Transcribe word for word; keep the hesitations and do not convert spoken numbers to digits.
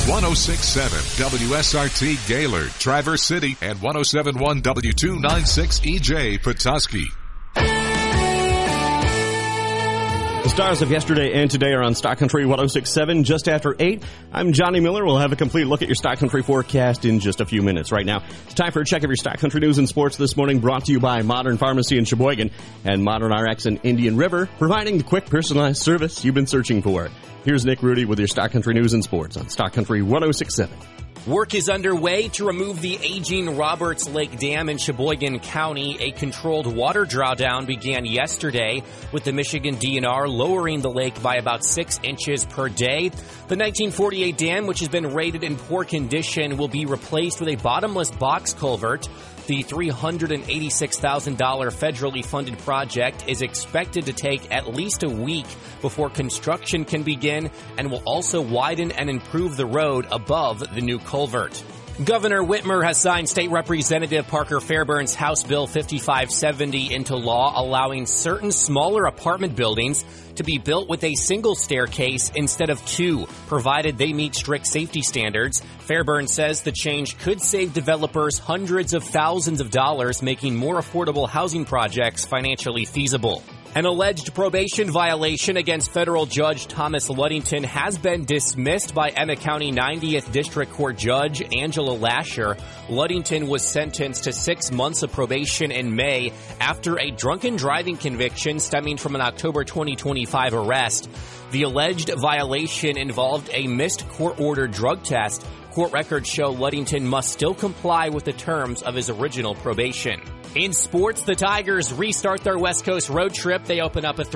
one oh six point seven W S R T Gaylord, Traverse City, and one oh seven point one W two ninety-six E J Petoskey. The stars of yesterday and today are on Stock Country one oh six point seven just after eight. I'm Johnny Miller. We'll have a complete look at your Stock Country forecast in just a few minutes. Right now, it's time for a check of your Stock Country news and sports this morning, brought to you by Modern Pharmacy in Sheboygan and Modern R X in Indian River, providing the quick, personalized service you've been searching for. Here's Nick Rudy with your Stock Country news and sports on Stock Country one oh six point seven. Work is underway to remove the aging Roberts Lake Dam in Sheboygan County. A controlled water drawdown began yesterday, with the Michigan D N R lowering the lake by about six inches per day. The nineteen forty-eight dam, which has been rated in poor condition, will be replaced with a bottomless box culvert. The three hundred eighty-six thousand dollars federally funded project is expected to take at least a week before construction can begin, and will also widen and improve the road above the new culvert. Governor Whitmer has signed State Representative Parker Fairburn's House Bill fifty-five seventy into law, allowing certain smaller apartment buildings to be built with a single staircase instead of two, provided they meet strict safety standards. Fairburn says the change could save developers hundreds of thousands of dollars, making more affordable housing projects financially feasible. An alleged probation violation against federal judge Thomas Ludington has been dismissed by Emmet County ninetieth District Court Judge Angela Lasher. Ludington was sentenced to six months of probation in May after a drunken driving conviction stemming from an October twenty twenty-five arrest. The alleged violation involved a missed court-ordered drug test. Court records show Ludington must still comply with the terms of his original probation. In sports, the Tigers restart their West Coast road trip. They open up a